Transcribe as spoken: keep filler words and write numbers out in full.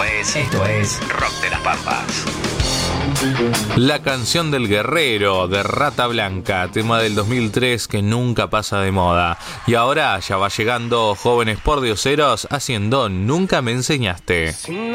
Esto es, esto es Rock de las Pampas. La canción del guerrero de Rata Blanca, tema del dos mil tres que nunca pasa de moda. Y ahora ya va llegando Jóvenes Pordioseros haciendo Nunca me enseñaste.